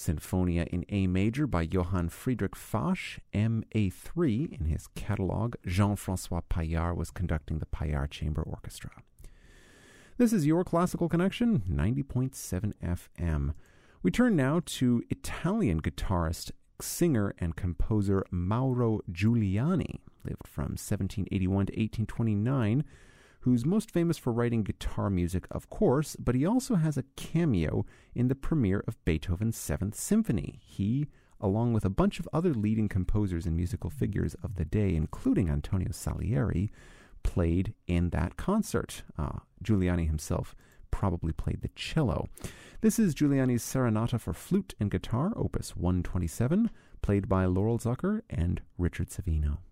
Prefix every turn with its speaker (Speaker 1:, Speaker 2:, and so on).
Speaker 1: Sinfonia in A major by Johann Friedrich Fasch, MA3 in his catalog. Jean-François Paillard was conducting the Paillard Chamber Orchestra. This is your Classical Connection, 90.7 FM. We turn now to Italian guitarist, singer, and composer Mauro Giuliani, lived from 1781 to 1829, who's most famous for writing guitar music, of course, but he also has a cameo in the premiere of Beethoven's Seventh Symphony. He, along with a bunch of other leading composers and musical figures of the day, including Antonio Salieri, played in that concert. Giuliani himself probably played the cello. This is Giuliani's Serenata for Flute and Guitar, Opus 127, played by Laurel Zucker and Richard Savino.